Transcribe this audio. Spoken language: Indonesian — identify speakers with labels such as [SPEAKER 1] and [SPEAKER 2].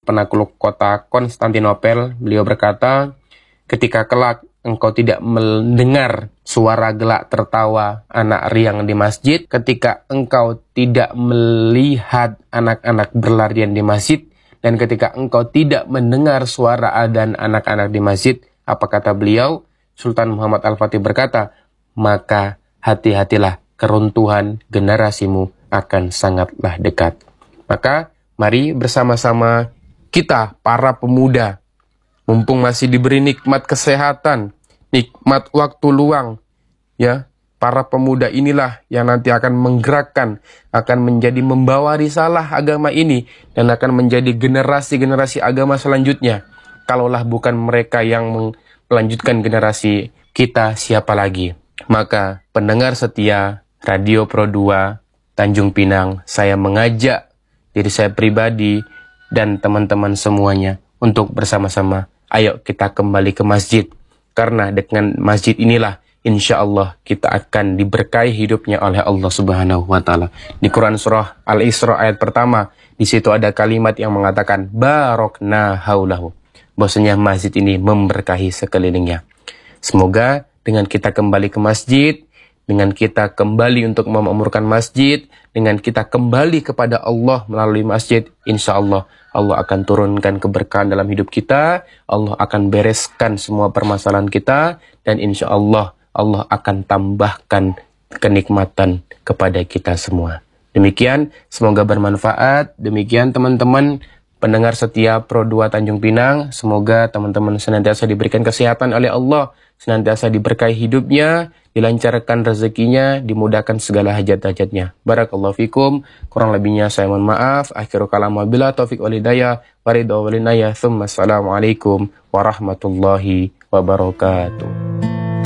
[SPEAKER 1] penakluk kota Konstantinopel. Beliau berkata, ketika kelak engkau tidak mendengar suara gelak tertawa anak riang di masjid, ketika engkau tidak melihat anak-anak berlarian di masjid, dan ketika engkau tidak mendengar suara adzan anak-anak di masjid, apa kata beliau? Sultan Muhammad Al-Fatih berkata, maka hati-hatilah, keruntuhan generasimu akan sangatlah dekat. Maka mari bersama-sama kita para pemuda, mumpung masih diberi nikmat kesehatan, nikmat waktu luang, ya, para pemuda inilah yang nanti akan menggerakkan, akan menjadi membawa risalah agama ini, dan akan menjadi generasi-generasi agama selanjutnya. Kalaulah bukan mereka yang melanjutkan generasi kita, siapa lagi? Maka pendengar setia Radio Pro 2 Tanjung Pinang, saya mengajak diri saya pribadi dan teman-teman semuanya untuk bersama-sama, ayo kita kembali ke masjid. Karena dengan masjid inilah insya Allah kita akan diberkahi hidupnya oleh Allah Subhanahu wa Ta'ala. Di Quran Surah Al-Isra ayat pertama, di situ ada kalimat yang mengatakan barokna haulahu, bahwasanya masjid ini memberkahi sekelilingnya. Semoga dengan kita kembali ke masjid, dengan kita kembali untuk memakmurkan masjid, dengan kita kembali kepada Allah melalui masjid, insya Allah Allah akan turunkan keberkahan dalam hidup kita, Allah akan bereskan semua permasalahan kita, dan insya Allah Allah akan tambahkan kenikmatan kepada kita semua. Demikian, semoga bermanfaat. Demikian teman-teman pendengar setia Pro 2 Tanjung Pinang, semoga teman-teman senantiasa diberikan kesehatan oleh Allah, senantiasa diberkahi hidupnya, dilancarkan rezekinya, dimudahkan segala hajat-hajatnya. Barakallahu fikum. Kurang lebihnya saya mohon maaf. Akhiru kalam wabillahi taufiq wal hidayah. Waridha wal inayah. Tsumma assalamualaikum warahmatullahi wabarakatuh.